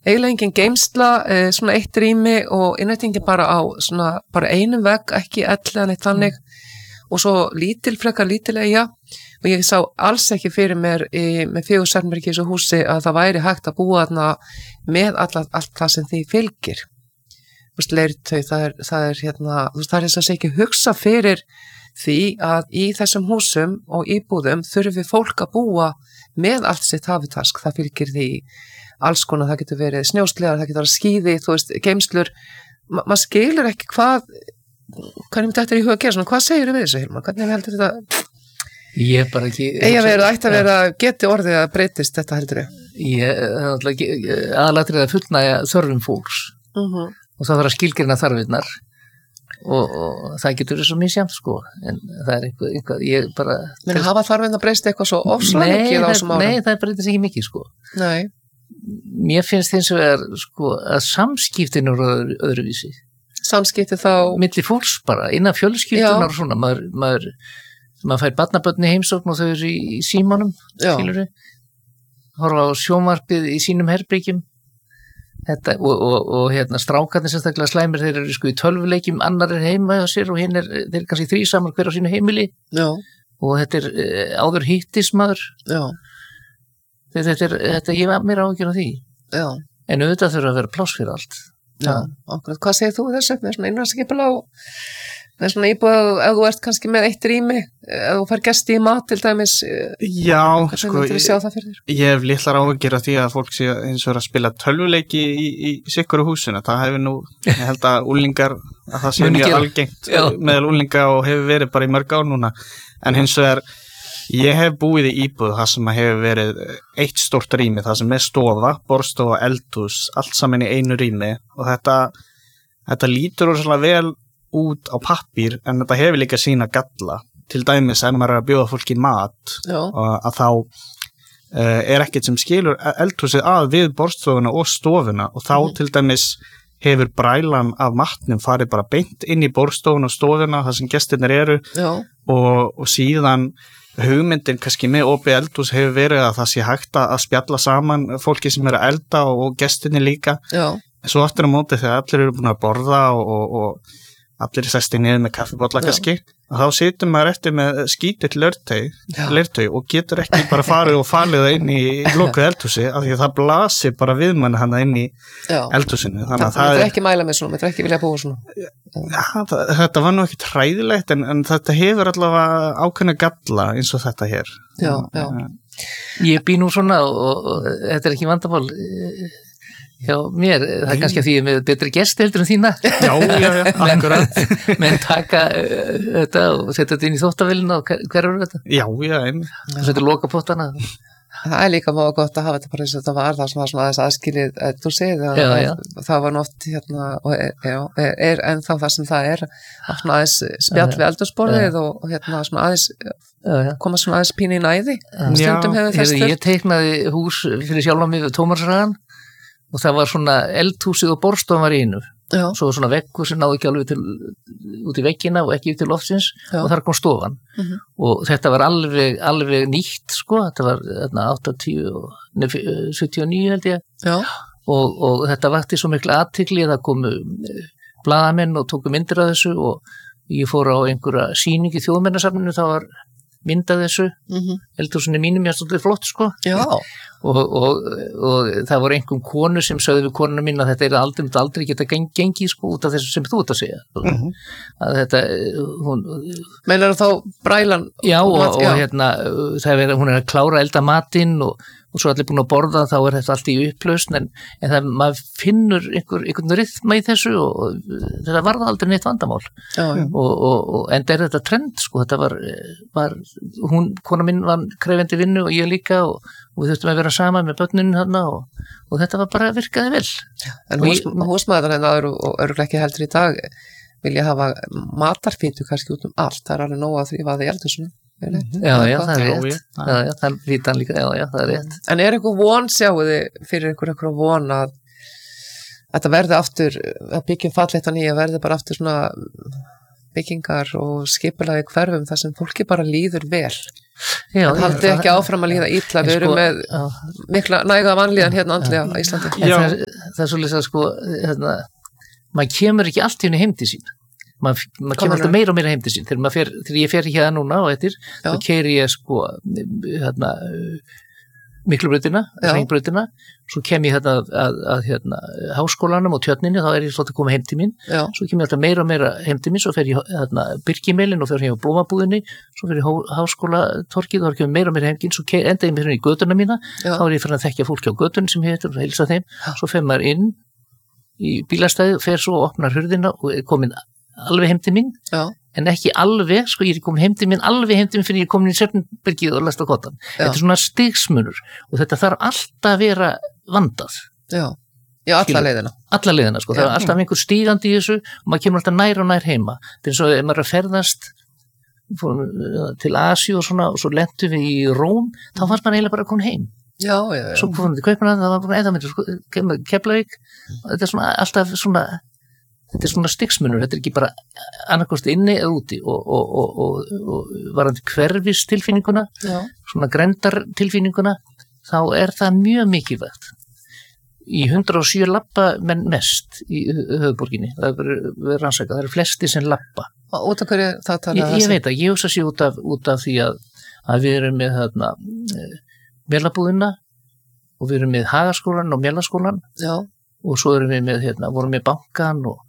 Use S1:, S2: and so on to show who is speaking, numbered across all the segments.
S1: eiginlega engin geymsla, svona eitt rými og innrætingin bara á svona bara einum vegg, ekki ellega neitt þannig og svo frekar lítil eyja og ég sá alls ekki fyrir mér með 4 svefnherbergi í þessu húsi að það væri hægt að búa þarna með allt það sem því fylgir. Leirtau, það er hérna, það er þess að ekki hugsa fyrir því að í þessum húsum og íbúðum þurfi fólk að búa með allt sitt hafitask, það fylgir því alls konar, það getur verið snjóslegar, það getur verið skíði, þú veist, geymslur, maður skilur ekki hvernig þetta er í huga að gera svona, hvað segir við þessu, Hilmar, hvernig heldur þetta?
S2: Ég er bara ekki...
S1: ætti að vera, geti orðið að breytist þetta heldur við?
S2: Aðalatrið að fullnægja þörfum fólks og það þarf að skilgreina þarfinnar og það getur svo misjafnt sko, en það er eitthvað ég bara...
S1: Men hafa þarfinn að breysta eitthvað svo ofslega mikið á þessum árum?
S2: Nei, það breytist ekki mikið sko.
S1: Nei.
S2: Mér finnst eins og sko að samskiptin eru öðruvísi.
S1: Samskipti þá...
S2: Milli fólks bara, innan fjölskyldunar og svona, maður fær barnabörn í heimsókn og þau eru í símanum, skilurðu, horfa á sjónvarpið í sínum herbergjum. Þetta, og hérna strákarnir sérstaklega slæmir, þeir eru sko í tölvuleikjum, annar er heima hjá sér og hinn þeir eru kannski 3 saman hver á sínu heimili og þetta er áður hittismaður þetta ég var mér áhyggjur af því en auðvitað þurfa að vera pláss fyrir allt.
S1: Akkurat, hvað segir þú þessu með svona innræðsskipulag með svona íbúð ef þú ert kannski með eitt rými ef þú fær gesti í mat til dæmis
S3: sko, ég hef litlar áhyggjur af því að fólk sé eins og að spila tölvuleiki í sikkur húsinu, það hefur nú ég held að úlingar, að það sé mjög algengt meðal úlinga og hefur verið bara í mörg ár núna, en hins vegar ég hef búið í íbúð það sem hefur verið eitt stórt rými það sem er stofa, borðstofa, eldhús allt saman í einu rými og þetta lítur svona vel út á pappír en þetta hefur líka sína galla til dæmis ef maður er að bjóða fólki mat að þá er ekkert sem skilur eldhúsið að við borðstofuna og stofuna og þá til dæmis hefur brælan af matnum farið bara beint inn í borðstofuna og stofuna þar sem gestirnir eru og síðan hugmyndin kannski með opið eldhús hefur verið að það sé hægt að spjalla saman fólki sem er að elda og gestirnir líka svo aftur á móti þegar allir eru búin að borða og allir sestir niður með kaffibolla kannski og þá situr maður eftir með skítill leirtau og getur ekki bara farið og falið það inn í lokuð eldhúsi af því að það blasir bara við mann hann inn í eldhúsinu þannig að
S1: það er ekki mæla með svona, þetta er ekki vilja búa svona
S3: þetta var nú ekki hræðilegt en þetta hefur allavega ákveðna galla eins og þetta hér
S2: Ég bý nú svona og þetta er ekki vandamál Já, mér, það er kannski að því að með betri gesti heldur en þína
S3: akkurat
S2: menn taka þetta og setja þetta inn í þóttavélina og hver eru þetta? Setja lokapottana
S1: Það er líka mjög gott að hafa þetta bara eins og þetta var það svona aðeins aðskilið þú segir það var nátt hérna og er ennþá það sem það er aðeins spjall við eldhúsborðið og hérna svona aðeins koma svona aðeins pínu í næði stundum hefur þess
S2: Ég teiknaði hús fyrir sjálfan mig við Tómasarhagann og það var svona eldhúsið og borðstofan var í einu svo svona veggur sem náðu ekki alveg út í veggina og ekki upp til loftsins og þar kom stofan og þetta var alveg nýtt sko, þetta var 79 held ég og þetta vakti svo miklu athygli að það komu blaðamenn og tóku myndir af þessu og ég fór á einhverja sýning í Þjóðminjasafninu, það var mynd af þessu eldhúsinu mínum, ég er svolítið flott sko og það voru einhverjum konu sem sögðu við konuna mín að þetta er aldrei geta gengið sko út af þessu sem þú ert að segja að þetta
S1: Meinar þá brælan?
S2: Já og hérna hún er að klára elda matinn og svo allir búin að borða þá er þetta allt í upplausn en það, maður finnur einhvern rytma í þessu og þetta varða aldrei neitt vandamál og enda er þetta trend sko, þetta var kona mín var krefendi vinnu og ég líka og við þurftum að vera saman með börnunum þarna og þetta var bara virkaði vel
S1: En húsmaður henni aður og örugglega ekki heldur í dag vilja hafa matarfítu kannski út allt, það er alveg nóg að þrífa það í eldhúsinu
S2: Já, það er rétt það er fítan líka, það er rétt
S1: En er einhver von, sjáuði fyrir einhver von að þetta verði aftur, að byggjum fallegt að nýja verði bara aftur svona byggingar og skipulagi hverfum þar sem fólki bara líður vel en haldið ekki áfram að líða illa, við erum með mikla næga vanlíðan hérna andlega á Íslandi.
S2: Það er svolítið að sko, maður kemur ekki allt í henni heim til sín, maður kemur alltaf meira og meira heim til sín, þegar ég fer hérna núna og eftir, þá keyri ég sko Miklubrautina, Hringbrautina, svo kem ég að háskólanum og Tjörninni, þá ég svolítið komið heim til mín, svo kem ég alltaf meira og meira heim til mín, svo fer ég Birkimelin og fer ég á Blómabúðinni, svo fer ég Háskólatorkið, þá kem ég meira og meira heim til mín, svo enda ég mér í götuna mína, þá ég fyrir að þekkja fólki á götunni sem heitir og heilsa þeim, svo fer maður inn í bílastæði, fer svo og opnar hurðina og er komin alveg heim til mín, en ekki alveg, sko, ég er komin heim til mín fyrir ég er komin í Svefnbergið og lest á kottan. Þetta er svona stigsmunur og þetta þarf alltaf að vera vandað.
S1: Já, alla leiðina.
S2: Alla leiðina, sko, það er alltaf einhver stígandi í þessu og maður kemur alltaf nær og nær heima. Þetta er eins og ef maður er að ferðast til Asíu og svona og svo lentum við í Róm, þá fannst maður eiginlega bara að koma heim.
S1: Já.
S2: Svo komum við til Kaupmannahafn, það var bara eða myndir, sko, Keflavík, þetta er svona alltaf svona þetta er svona stigsmunur, þetta er ekki bara annarkost inni eða úti og varandi hverfistilfinninguna, svona grenndartilfinninguna, þá er það mjög mikilvægt. Í 107 labba menn mest í höfuðborginni, það er verið rannsakað, það eru flesti sem labba.
S1: Út af hverju það talaði
S2: þessi? Ég veit að ég hugsa sér út af því að við erum með Mélabúðina og við erum með Hagaskólan og Mélaskólan og svo erum við með, vorum með bankan og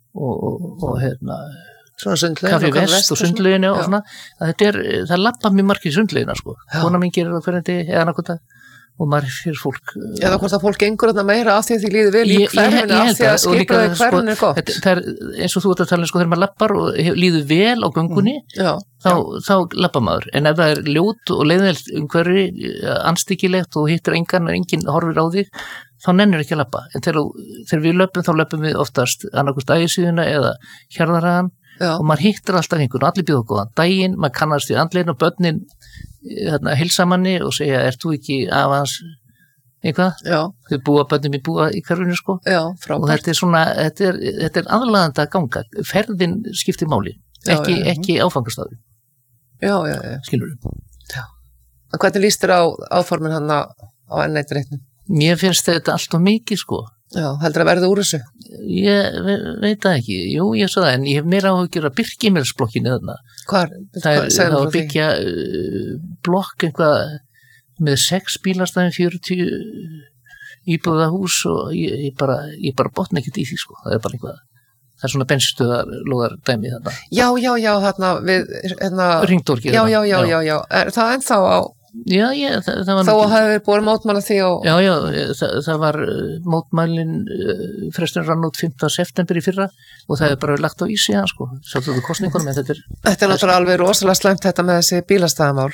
S2: Kaffi Vest og sundlauginu og svona, það labba mjög margir í sundlaugina, sko, kona mín gerir það hverjandi eða annarkota og maður fyrir fólk
S1: eða hvort að fólk gengur þarna meira af því að því líður vel í hverfinu af því að skipaði hverfinu er gott
S2: það er eins og þú ert að tala, sko, þegar maður lappar og líður vel á göngunni þá lappar maður, en ef það er ljót og leiðinlegt umhverfi, andstyggilegt og hittir enginn horfir á þig þá nennir ekki að lappa, en þegar við löpum þá löpum við oftast annarkost ægisíðuna eða hjarðarhagan og maður hittir alltaf einhvern og allir bjóða góðan daginn, maður kannast við andlegin og börnin heilsa manni og segja, ert þú ekki af hans eitthvað? Börnin mín búa í hverfinu, sko, og þetta er svona, þetta er aðlaðandi að ganga, ferðin skiptir máli, ekki áfangastaður. Skilurðu?
S1: En hvernig líst þér á áformin hann á N1-reitnum?
S2: Mér finnst þetta allt of mikið, sko.
S1: Heldur að verða úr þessu?
S2: Ég veit það ekki, jú, ég svo það, en ég hef meira áhugjur að Birkimelsblokkinni þarna.
S1: Hvar?
S2: Það er að byggja blokk eitthvað með 6 bílastæðum, 40 íbúða hús og ég bara botna ekkert í því, sko. Það er bara eitthvað, það er svona bensinstöðarlóðar dæmi þarna.
S1: Já, þarna við,
S2: Hringtorkið.
S1: Já, er það ennþá á?
S2: Já, það var
S1: þá hafði búið mótmæla því og...
S2: Já, það var mótmælin fresturinn rann út 5. september í fyrra og það er bara lagt á ísi hann, sko, svolítið kostningunum, en þetta er
S1: náttúrulega alveg rosalega slæmt þetta með þessi bílastæðamál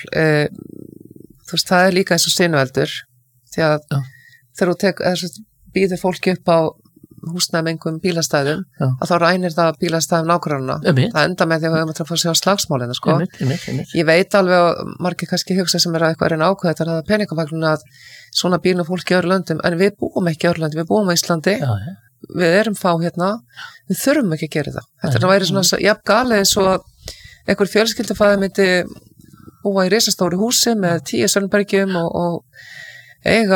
S1: þú veist, það er líka eins og sinueldur því að þegar þú býður fólki upp á húsnæðmengum bílastæðum að þá rænir það bílastæðum nágrannana það enda með því að við höfum að fá sér á slagsmálina, sko. Ég veit alveg að margir kannski hugsa sem er að eitthvað reyna ákveða þetta að peningafagluna að svona býrna fólki í öðru löndum, en við búum ekki í öðru löndum, við búum á Íslandi við erum fá hérna, við þurfum ekki að gera það þetta er að væri svona jafn galið eins og einhver fjölskyldufæði myndi búa í risastóru húsi með 10 svefnbergjum og eiga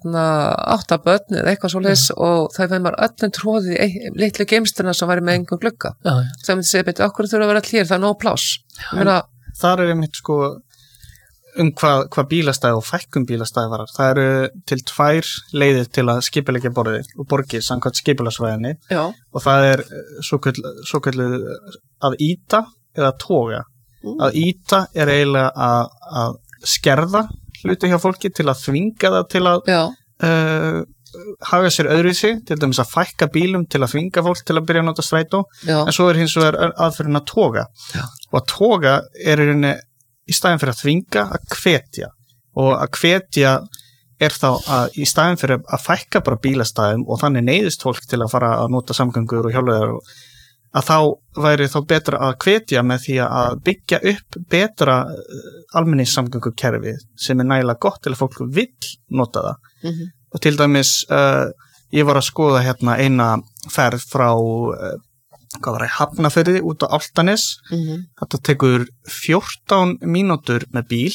S1: 8 börn eða eitthvað svoleiðis og það veið maður öllum tróði í litlu geimsturna sem væri með engum glugga. Það myndi segja betur, okkur þurfa að vera allir, það er nóg pláss.
S3: Þar er einmitt, sko, hvað bílastæði og fækkun bílastæði varar. Það eru til 2 leiðir til að skipuleggja borgir samkvæmt skipulagsvæðinni og það er svokölluð að ýta eða toga. Að ýta er eiginlega að skerða hluti hjá fólki til að þvinga það til að haga sér öðruvísi, til dæmis að fækka bílum til að þvinga fólk til að byrja að nota strætó en svo er hins vegar aðferðin að toga og að toga er í staðin fyrir að þvinga að hvetja og að hvetja er þá að í staðin fyrir að fækka bara bílastæðum og þannig neyðist fólk til að fara að nota samgöngur og hjólreiðar að þá væri þá betra að hvetja með því að byggja upp betra almenningssamgöngukerfi sem er nægilega gott til að fólk vill nota það. Og til dæmis ég var að skoða hérna eina ferð frá hvað var það, Hafnarfirði út á Álftanes. Þetta tekur 14 mínútur með bíl,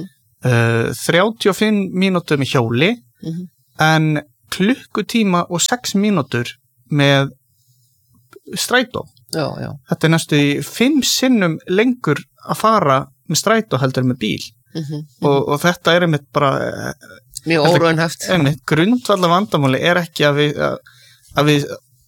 S3: 35 mínútur með hjóli, en klukkutíma og 6 mínútur með strætó.
S1: Já.
S3: Þetta næstu 5 sinnum lengur að fara með strætó heldur með bíl. Og þetta einmitt bara
S1: mjög óraunhæft.
S3: Grundvallar vandamáli ekki að við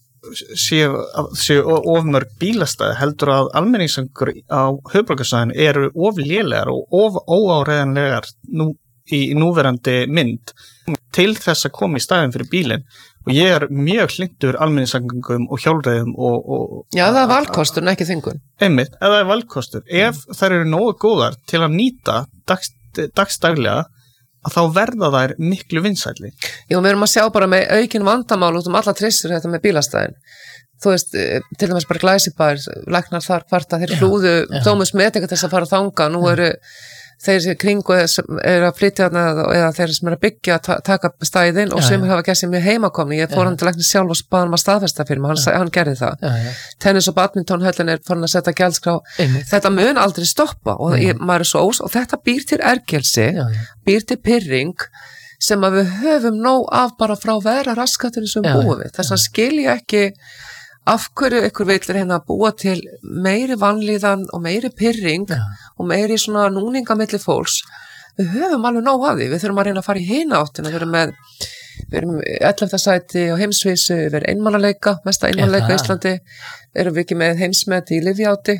S3: séu ofmörg bílastæði, heldur að almenningssamgöngur á höfuðborgarsvæðinu eru of lélegar og óáreiðanlegar í núverandi mynd til þess að koma í staðinn fyrir bílinn. Og ég mjög hlynntur almenningssamgöngum og hjólreiðum
S1: Já, það valkostur en ekki þvingun.
S3: Einmitt, það valkostur. Ef þær eru nógu góðar til að nýta dagsdaglega, að þá verða þær miklu vinsælli.
S1: Jú, við erum að sjá bara með aukin vandamál út alla trissur þetta með bílastæðin. Þú veist, til dæmis bara Glæsibær, læknar þar hvarta, þeir hlúðu dómus með eitthvað þess að fara þanga, nú eru þeir kringu er að flytja eða þeir sem er að byggja taka stæðin og sem hafa gert sér mjög heimakomni. Ég fór hann til læknir sjálf og baði hann að staðfesta fyrir mig, hann gerði það. Tennis og badminton höllin farin að setja gjaldskrá. Þetta mun aldrei stoppa og maður svo og þetta býr til ergelsi, býr til pirring sem að við höfum nóg af bara frá vera raskatur sem búum við. Þess að skilja ekki af hverju ykkur villir hérna að búa til meiri vanlíðan og meiri pirring og meiri svona núninga milli fólks. Við höfum alveg nóg af því, við þurfum að reyna að fara í hina áttina, við erum 11. sæti á heimsvísu, við erum einmannaleika, mesta einmannaleika í Íslandi, erum við ekki með heimsmet í lyfjáti.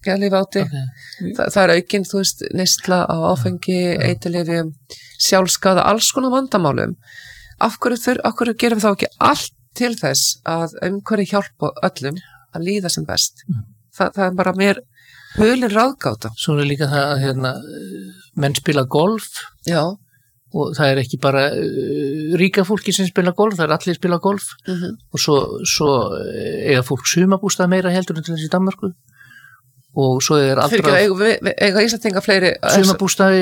S1: Það aukinn, þú veist, neysla á áfengi, eiturlyfjum, sjálfskaða, alls konar vandamálum. Af hverju gerum við þá ekki allt til þess að umhverju hjálpa öllum að líða sem best. Það er bara mér hulin ráðgáta.
S2: Svo er líka það að menn spila golf. Já. Og það er ekki bara ríka fólki sem spila golf, það er allir spila golf. Og svo eiga fólk sumarbústað meira heldur en til þessi Danmörku. Og svo er allra
S1: eiga Íslandinga fleiri
S2: sumarbústaði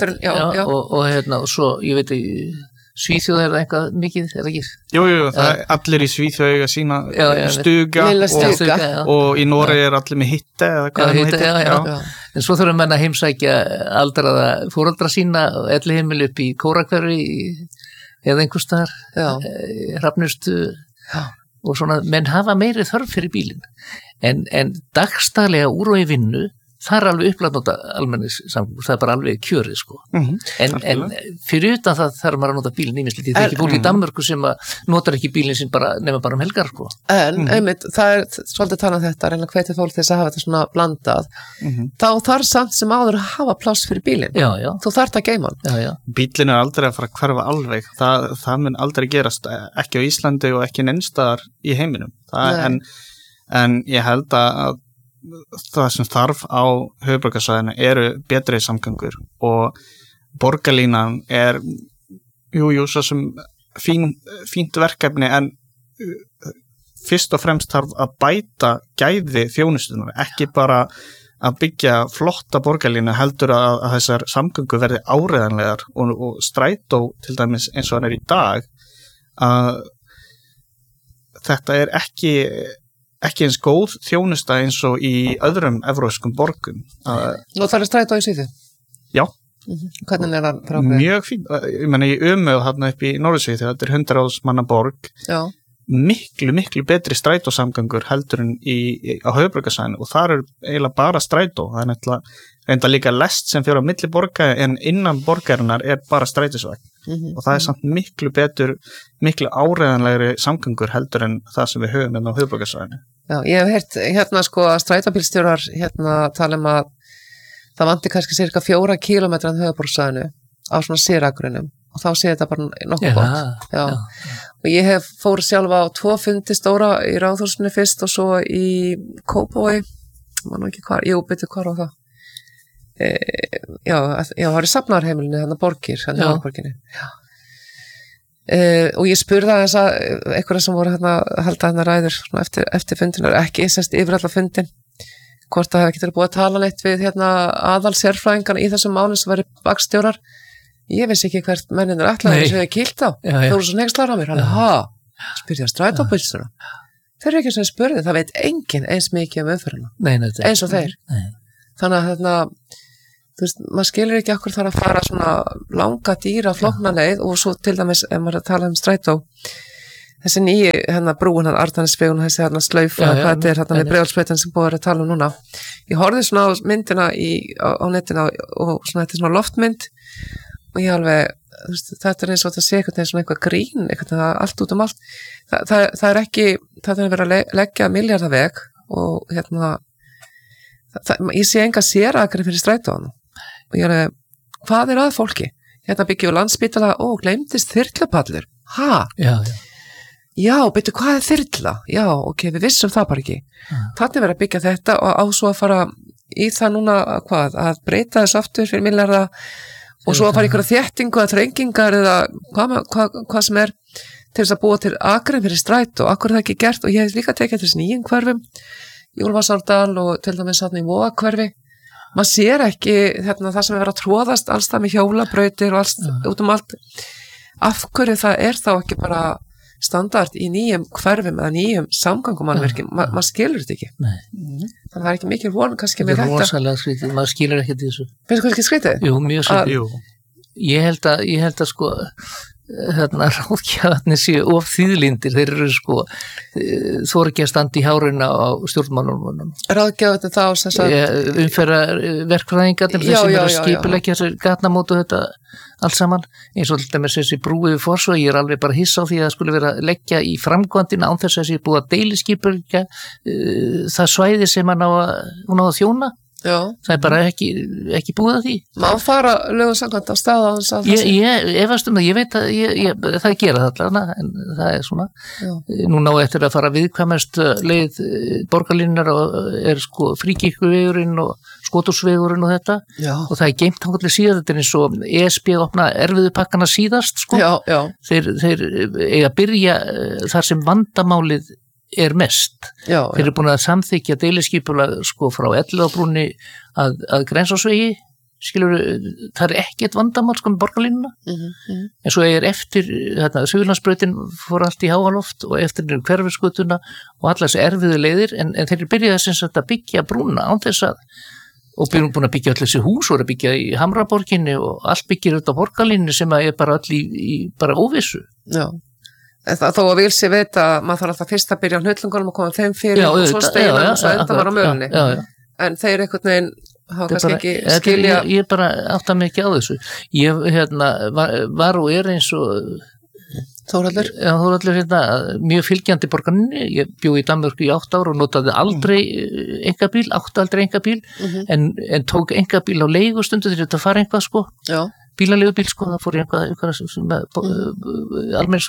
S2: og svo, ég veit Svíþjóð það eitthvað mikið, það ekki?
S3: Jú, það er allir í Svíþjóð eiga sína stuga og í Noregi er allir með hitta eða hvað það heitir.
S2: En svo þurfum menn að heimsækja aldraða foreldra sína og elli heimil upp í Kórakverfi eða einhvers staðar, Hrafnustu og svona, menn hafa meiri þörf fyrir bílinn. En dagstaglega úr og í vinnu, það er alveg upplætnóta almenningssamgöngur, það er bara alveg kjörið sko. En fyrir utan það þarf maður að nota bílinn ímislegt. Það er ekki fólk í Danmörku sem notar ekki bílinn sem nema bara helgar sko.
S1: En einmitt, það er svolítið talað þetta, reyna hvetja fólk þess að hafa þetta svona blandað. Þá þarf samt sem áður að hafa pláss fyrir bílinn. Þú þarft að geyma hann.
S3: Bílinn er aldrei að fara að hverfa alveg. Það mun aldrei gerast, ekki á Íslandi og ekki neinstaðar í heiminum. En ég held að það sem þarf á höfuðborgarsvæðinu eru betri samgöngur og borgarlínan er svo sem fínt verkefni en fyrst og fremst þarf að bæta gæði þjónustunar, ekki bara að byggja flotta borgarlínu heldur að þessar samgöngur verði áreiðanlegar og strætó til dæmis eins og hann í dag að þetta er ekki eins góð þjónusta eins og í öðrum evrópskum borgum.
S1: Nú það er strætó í Svíþjóð?
S3: Já.
S1: Hvernig er það frábæð?
S3: Mjög fínt. Ég menna í Umeå þarna upp í Norður-Svíþjóð, þetta er 100 manna borg. Já. Miklu betri strætósamgöngur heldur en á höfuðborgarsvæðinu og þar er eiginlega bara strætó. Það er náttúrulega reynda líka lest sem fyrir á milli borga en innan borgarinnar er bara strætisvagn. Og það er samt miklu áreiðanlegri samgöngur heldur en það sem við höfum á höfuðborgarsvæðinu.
S1: Já, ég hef heyrt sko að strætóbílstjórar tala að það vanti kannski cirka 4 kílómetra á höfuðborgarsvæðinu á svona séragrunum og þá sé þetta bara nokkuð gott. Já. Og ég fór sjálfa á 2 fundi stóra í Ráðhúsinu fyrst og svo í Kópavogi, man ekki hvar, hvar á það. Já, var í safnarheimilinu þannig borgir, borginni. Og ég spurði að þess að einhverja sem voru halda ræður eftir fundinu, ekki yfir alla fundin, hvort það hefði ekki búið að tala neitt við aðal sérfræðingarna í þessum málum sem væri bakstjórar. Ég vissi ekki hvert menninir ætlaði sem hefði kýlt á. Það voru svo nexlar á mér, spurði að strætóbílstjóra. þeir eru ekki sem spurði, það veit enginn eins mikið umferðina, eins og þeir. Þannig að þú veist, maður skilur ekki okkur þar að fara svona langa dýra flókna leið og svo til dæmis, ef maður tala strætó, þessi nýju brúin Arnarnesvegun, þessi slaufa, hvað þetta er við Breiðholtsbrautina sem búið að tala núna. Ég horfði svona á myndina á netina og svona þetta er svona loftmynd og ég alveg, þú veist, þetta er eins og þetta sé eitthvað grín, eitthvað allt út allt. Það er ekki, það er verið að leggja milljarðaveg og ég sé enga sérakri fyrir strætóðan og ég hvað er að fólki? Byggjum við Landspítala og gleymdist þyrlupallur. Já, beitu, hvað er þyrla? Já, ok, við vissum það bara ekki. Þannig verið að byggja þetta og á svo að fara í það núna, að breyta þess aftur fyrir milljarða og svo að fara ykkur þéttingu eða þrengingar eða hvað sem er til þess að búa til akrein fyrir strætó og akkur er það ekki gert og ég hef líka tekið til þess nýjum hverfum í Úlfarsárdal og til dæmis í Vogahverfi. Maður sér ekki það sem er verið að tróðast alls það með hjólabrautir og alls út allt. Af hverju það er þá ekki bara standard í nýjum hverfum eða nýjum samgangumannvirkjum, maður skilur þetta ekki. Þannig að það er ekki mikil von kannski með þetta.
S2: Þetta er rosalega skrítið, maður skilur ekki þessu.
S1: Finnst þú ekki skrítið?
S2: Jú, mjög skrítið. Ég held að sko ráðgjafarnir séu of þýðlindir, þeir eru sko þóra ekki að standa í háruna á stjórnmálunum.
S1: Ráðgjafarnir þá sem sagt
S2: umferða verkfræðingarnir, þeir sem eru að skipuleggja þessi gatnamót og þetta allt saman, eins og alltaf með þessi brúi við Fossvogi, ég er alveg bara hissa á því að það skulle vera að leggja í framkvæmdina án þess að þessi búið að deiliskipuleggja það svæði sem hún á að þjóna.
S1: Já.
S2: Það er bara ekki búið að því.
S1: Má fara lögum samkvæmt á stað á þess að
S2: ég efast það, ég veit að það gera það allavega, en það er svona. Núna á eftir að fara viðkvæmast leið borgarlínunar og er sko Fríkirkjuvegurinn og Skothúsvegurinn og þetta. Já. Og það er geymt þangað til síðan, þetta er eins og ESB opna erfiðu pakkana síðast sko.
S1: Já.
S2: Þeir eiga að byrja þar sem vandamálið er mest. Þeir eru búin að samþykja deiliskipulag sko frá Elliðabrúnni að Grensásvegi, skilur, það er ekkert vandamál sko með borgarlínuna. En svo er eftir Suðurlandsbrautin fór allt í háaloft og eftir Hverfisgötuna og allar þessi erfiðu leiðir, en þeir eru byrjað sem sagt að byggja brúna án þess að, og búin að byggja allir þessi hús og að byggja í Hamraborginni og allt byggir út á borgarlínunni sem er bara allir í bara óvissu.
S1: Já. Þó að vil sér veit að maður þarf alltaf fyrst að byrja á hnöllungunum og koma þeim fyrir og svo steinum og svo enda maður á mölunni. En þeir einhvern veginn hafa kannski ekki skilja.
S2: Ég bara átta mig ekki á þessu. Ég var og er eins og
S1: Þórhallur
S2: mjög fylgjandi borgarinni. Ég bjó í Danmörku í 8 ár og notaði aldrei einkabíl, aldrei einkabíl, en tók einkabíl á leigustundu þegar þetta fara eitthvað sko.
S1: Já.
S2: Bílaleigubíl sko, það fór ég eitthvað almenns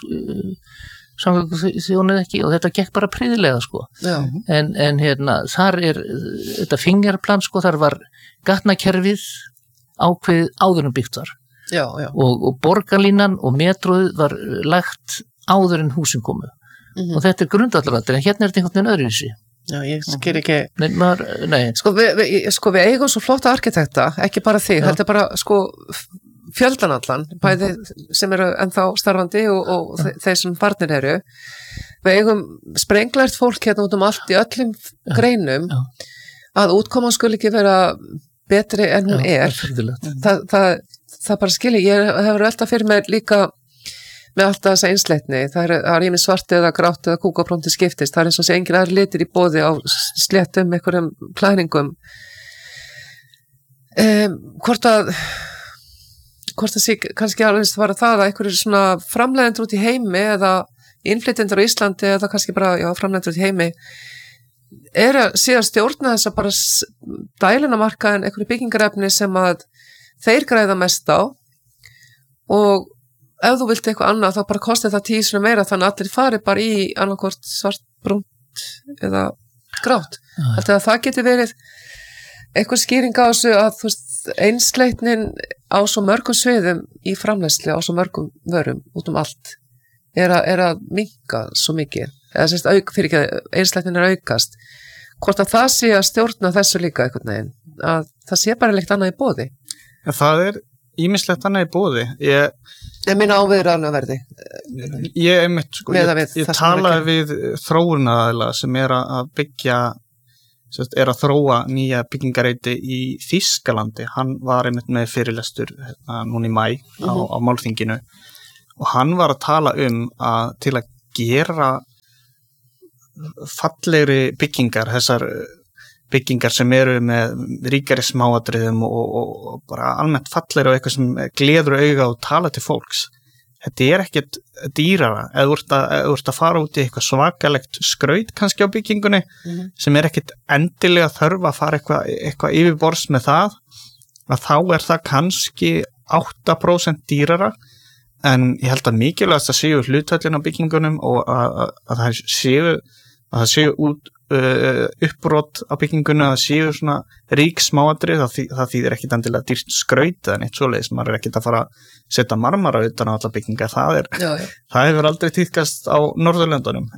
S2: samgönguþjónuð ekki og þetta gekk bara prýðilega sko. En þar er þetta fingerplan sko, þar var gatnakerfið ákveðið áður en byggt var. Og borgarlínan og metróið var lagt áður en húsin komu. Og þetta er grundvallaratriði, en hérna er þetta einhvern veginn öðruvísi.
S1: Já, ég skil ekki.
S2: Nei.
S1: Sko við eigum svo flotta arkitekta, ekki bara þig, þetta er bara sko fjöldan allan, bæði sem eru ennþá starfandi og þeir sem farnir eru. Við eigum sprenglært fólk hérna út allt í öllum greinum að útkoman skuli ekki vera betri en hún er. Það bara skil ég hefur alltaf fyrir mér líka með alltaf þessa einsleitni. Það er ímið svart eða grátt eða kúkaprónti skiptist. Það er eins og sé engin aðri litir í boði á sléttum, einhverjum klæðningum. Hvort að sé kannski alveg að það að einhverjir svona framleiðendur út í heimi eða innflytjendur á Íslandi eða kannski bara framleiðendur út í heimi er að síðan stjórna þess að bara dælunamarkaðin einhverju byggingarefni sem að þeir græða mest á og ef þú vilt eitthvað annað þá bara kosti það 10 meira þannig að allir fari bara í annarkvort svart, brúnt eða grátt. Alltaf að það geti verið eitthvað skýring á þessu að þú veist einsleitnin á svo mörgum sviðum í framleiðslu á svo mörgum vörum út allt er að minnka svo mikið eða sérst einsleitnin er aukast hvort að það sé að stjórna þessu líka einhvern veginn að það sé bara leikt annað í boði.
S3: Það er ýmislegt annað í boði.
S1: Ég minna áviðraðan að verði.
S3: Ég einmitt, sko, ég talaði við þróunaraðila sem að byggja, er að þróa nýja byggingareiti í Þýskalandi. Hann var einmitt með fyrirlestur núna í maí á málþinginu og hann var að tala að til að gera fallegri byggingar, þessar byggingar sem eru með ríkari smáatriðum og bara almennt fallegri og eitthvað sem gleður auga og tala til fólks. Þetta ekkert dýrara eða þú ert að fara út í eitthvað svakalegt skraut kannski á byggingunni sem ekkert endilega þörf að fara eitthvað yfirborðs með það, að þá það kannski 8% dýrara, en ég held að mikilvægast að séu hlutvöllin á byggingunum og að það séu út uppbrot á byggingunni, að það séu svona rík smáatrið, það þýðir ekkit endilega dýrt skraut eða neitt svoleiðis, maður ekki að fara að setja marmara utan á alla bygginga, það hefur aldrei tíðkast á Norðurlöndunum,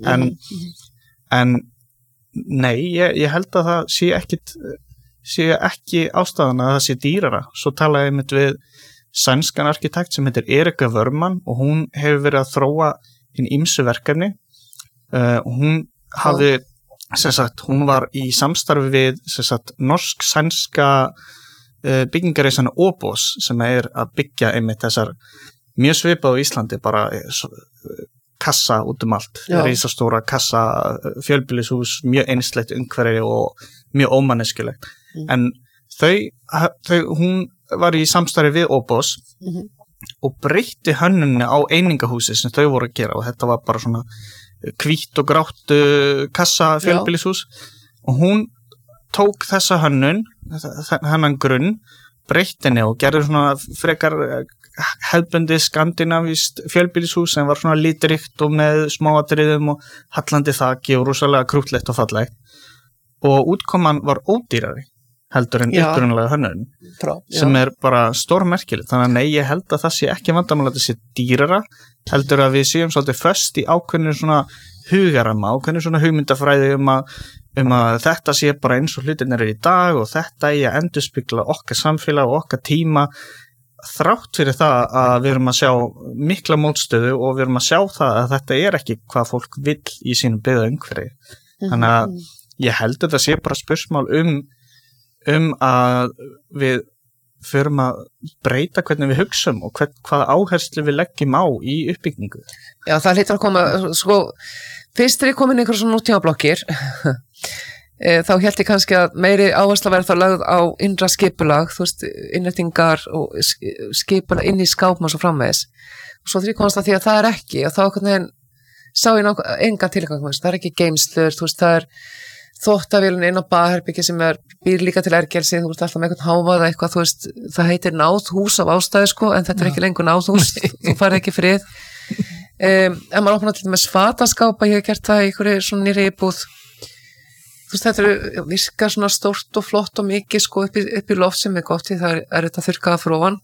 S3: en nei, ég held að það sé ekki ástæðan að það sé dýrara. Svo talaði ég einmitt við sænskan arkitekt sem heitir Erika Wörmann og hún hefur verið að þróa inn ýmsu verkefni og hún hafði hún var í samstarfi við norsk-sænska byggingareisana Obos sem að byggja einmitt þessar mjög svipað á Íslandi, bara kassa út allt, risastóra kassa, fjölbýlishús, mjög einslegt umhverfi og mjög ómanneskjulegt. En hún var í samstarfi við Obos og breytti hönnunni á einingahúsi sem þau voru að gera og þetta var bara svona hvítt og grátt kassa fjölbýlishús og hún tók þessa hennan grunn, breytti henni og gerði svona frekar hefðbundið skandinavískt fjölbýlishús sem var svona litríkt og með smáatriðum og hallandi þaki og rosalega krúttlegt og fallegt og útkoman var ódýrari heldur en upprunalega hönnun sem bara stórmerkilegt, þannig að nei, ég held að það sé ekki vandamál að það sé dýrara, heldur að við séum svolítið föst í ákveðinu svona hugarama, ákveðinu svona hugmyndafræði að þetta sé bara eins og hlutirnir í dag og þetta að endurspegla okkar samfélag og okkar tíma, þrátt fyrir það að við erum að sjá mikla mótstöðu og við erum að sjá það að þetta ekki hvað fólk vill í sínu byggðaumhverfi. Þannig að ég held að það sé bara spursmál að við förum að breyta hvernig við hugsum og hvaða áherslu við leggjum á í uppbyggingu.
S1: Já, það hlýtur að koma, sko, fyrst ég komin einhver svona nútímablokkir, þá held ég kannski að meiri áhersla verður þá lögð á innra skipulag, þú veist, innrætingar og skipulag inn í skápum og svo framvegis. Og svo þegar ég komast að því að það ekki, og þá hvernig sá ég enga tilgang, það ekki geymslur, þú veist, það þvottavélun inn á baðherbyggi sem býr líka til ergelsi, þú veist alltaf með eitthvað hávað eitthvað, þú veist, það heitir náðhús af ástæðu sko, en þetta ekki lengur náðhús þú farið ekki frið en maður opnar til með fataskápa, ég hef gert það í einhverju svona nýri íbúð, þú veist, þetta virkar svona stórt og flott og mikið sko upp í loft sem gott, því það þetta þurrkaða fyrir ofan,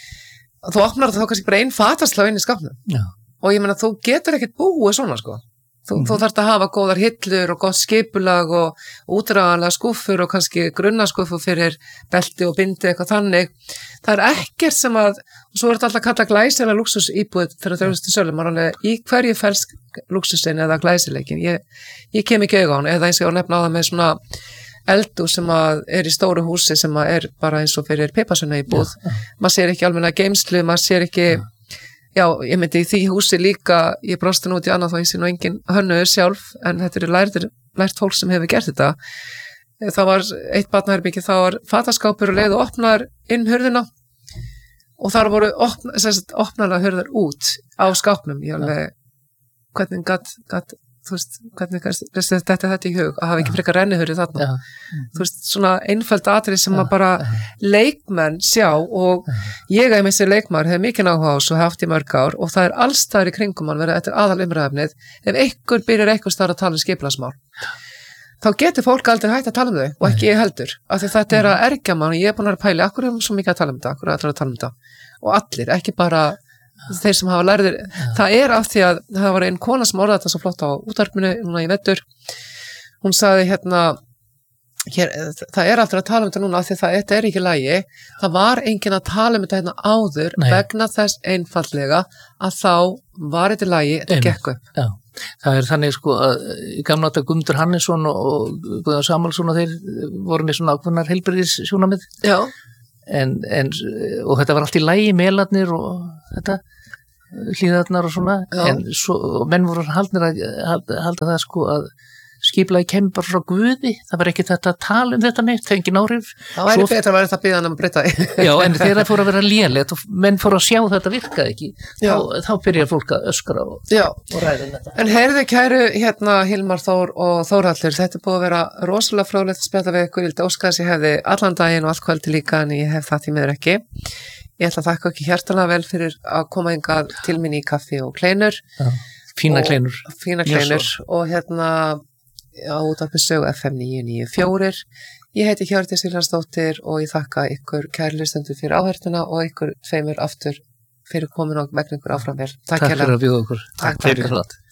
S1: þú opnar þetta þá kannski bara einn fataslá inn í skápnum og ég meina, þú getur ekkert búið svona sko. Þú þarft að hafa góðar hillur og gott skipulag og útræðanlega skúffur og kannski grunnaskúffur fyrir belti og bindi eitthvað þannig. Það ekkert sem og svo þetta alltaf kalla glæsilega lúxusíbúð þegar það til sölu, maður alveg í hverju felst lúxusin eða glæsileikin. Ég kem ekki auga á hann, eða eins og ég nefna á það með svona eldu sem í stóru húsi sem bara eins og fyrir pipasunna íbúð. Maður sér ekki almenna geymslu, maður sér ekki. Já, ég myndi í því húsi líka, ég brosti nú út í annað þá ég sé nú engin hönnuður sjálf, en þetta lært fólk sem hefur gert þetta. Það var eitt barnaherbyggi, það var fataskápur og leið og opnar inn hurðina og þar voru opnarlega hurðar út á skápnum. Ég alveg, hvernig gat þú veist, hvernig þetta í hug að hafa ekki frekar rennihurði þarna. Þú veist, svona einföld atrið sem að bara leikmenn sjá og ég að mér sér leikmaður hefur mikið áhuga á svo haft í mörg ár og það alls staðar í kringum hann verið eftir aðal umræðefnið ef einhver byrjar eitthvað staðar að tala um skipulagsmál. Þá getur fólk aldrei hægt að tala um þau og ekki ég heldur, af því þetta að ergja mann og ég búin að pæli, akkur svo mikið að tala um þetta, akkur að tala um þetta og allir, ekki bara þeir sem hafa lærðir, það af því að það var einn kona sem orðaði þetta svo flott á útvarpinu núna í vetur, hún sagði hér, það alltaf að tala þetta núna af því þetta ekki lagi, það var enginn að tala þetta hérna áður vegna þess einfallega að þá var þetta lagi, þetta gekk upp.
S2: Já, það þannig sko að í gamla átta Guðmundur Hannesson og Guðjón Samúelsson og þeir voru með svona ákveðnar heilbrigðissjónarmið. Já. Og þetta var allt í lagi, melarnir og þetta hlýðarnar og svona, en svo, menn voru haldnir að halda það sko að skipulagi kemur bara frá Guði, það var ekki þetta að tala þetta neitt, það engin áhrif.
S1: Það væri betra að vera þetta að biðja hann að breyta því.
S2: Já, en þegar það fór að vera lélegt og menn fór að sjá þetta virkaði ekki, þá byrjar fólk að öskra og ræða þetta.
S1: En heyrðu kæru Hilmar Þór og Þórhallur, þetta búið að vera rosalega fróðlegt að spjalla við ykkur, ég vildi óska þess ég hefði allan daginn og allt kvöldi líka en ég hef það því miður ekki. Ég ætla að þakka ekki hjartalega vel fyrir að koma hingað til mín í kaffi og kleinur.
S2: Fína kleinur.
S1: Fína kleinur og á útvarpi Sögu FM 994. Ég heiti Hjördís Vilhjálmsdóttir og ég þakka ykkur kæru hlustendur fyrir áheyrnina og ykkur tveimur aftur fyrir komin og megn ykkur áfram vel.
S2: Takk fyrir að bjóða okkur.
S1: Takk fyrir.